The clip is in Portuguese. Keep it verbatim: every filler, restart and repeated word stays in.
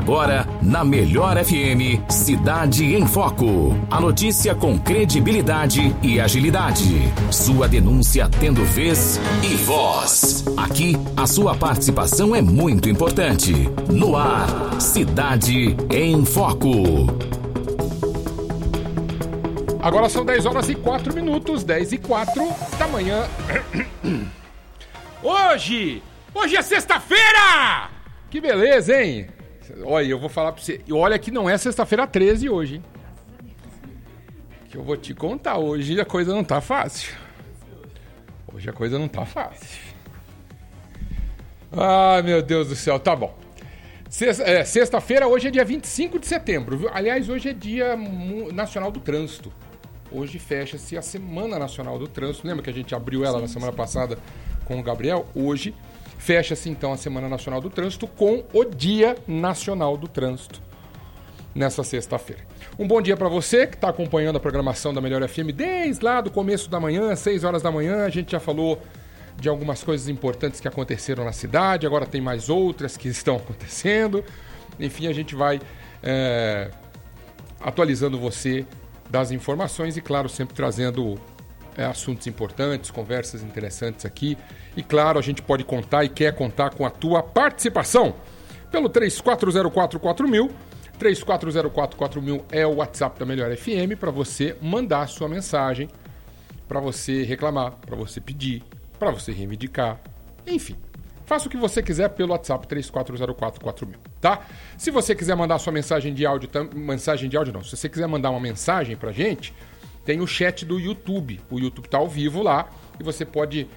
Agora, na Melhor F M, Cidade em Foco. A notícia com credibilidade e agilidade. Sua denúncia tendo vez e voz. Aqui, a sua participação é muito importante. No ar, Cidade em Foco. Agora são dez horas e quatro minutos, dez e quatro da manhã. Hoje! Hoje é sexta-feira! Que beleza, hein? Olha, eu vou falar pra você. Olha que não é sexta-feira treze hoje, hein? Que eu vou te contar. Hoje a coisa não tá fácil. Hoje a coisa não tá fácil. Ai, meu Deus do céu. Tá bom. Sexta, é, sexta-feira, hoje é dia vinte e cinco de setembro. Viu? Aliás, hoje é dia nacional do trânsito. Hoje fecha-se a Semana Nacional do Trânsito. Lembra que a gente abriu ela na semana passada com o Gabriel? Hoje fecha-se, então, a Semana Nacional do Trânsito com o Dia Nacional do Trânsito, nessa sexta-feira. Um bom dia para você que está acompanhando a programação da Melhor F M desde lá do começo da manhã, seis horas da manhã. A gente já falou de algumas coisas importantes que aconteceram na cidade, agora tem mais outras que estão acontecendo. Enfim, a gente vai é, atualizando você das informações e, claro, sempre trazendo é, assuntos importantes, conversas interessantes aqui. E, claro, a gente pode contar e quer contar com a tua participação pelo três quatro zero quatro quatro mil. três quatro zero quatro quatro mil é o WhatsApp da Melhor F M para você mandar a sua mensagem, para você reclamar, para você pedir, para você reivindicar, enfim. Faça o que você quiser pelo WhatsApp três quatro zero quatro quatro mil, tá? Se você quiser mandar sua mensagem de áudio, tam... mensagem de áudio não, se você quiser mandar uma mensagem pra gente, tem o chat do YouTube. O YouTube tá ao vivo lá e você pode